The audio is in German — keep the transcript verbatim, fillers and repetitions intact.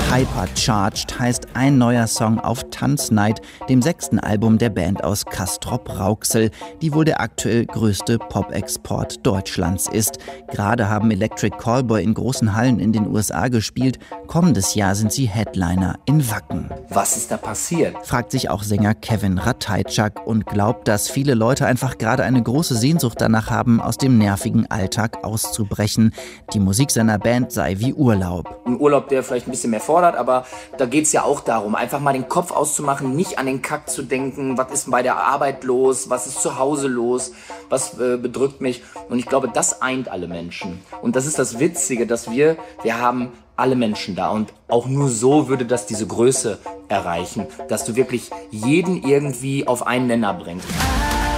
Hypercharged heißt ein neuer Song auf Tanznight, dem sechsten Album der Band aus Castrop-Rauxel, die wohl der aktuell größte Pop-Export Deutschlands ist. Gerade haben Electric Callboy in großen Hallen in den U S A gespielt. Kommendes Jahr sind sie Headliner in Wacken. Was ist da passiert? Fragt sich auch Sänger Kevin Ratajczak und glaubt, dass viele Leute einfach gerade eine große Sehnsucht danach haben, aus dem nervigen Alltag auszubrechen. Die Musik seiner Band sei wie Urlaub. Ein Urlaub, der vielleicht ein bisschen mehr fordert, aber da geht es ja auch darum, einfach mal den Kopf auszumachen, nicht an den Kack zu denken, was ist bei der Arbeit los, was ist zu Hause los, was äh, bedrückt mich. Und ich glaube, das eint alle Menschen. Und das ist das Witzige, dass wir, wir haben alle Menschen da und auch nur so würde das diese Größe erreichen, dass du wirklich jeden irgendwie auf einen Nenner bringst.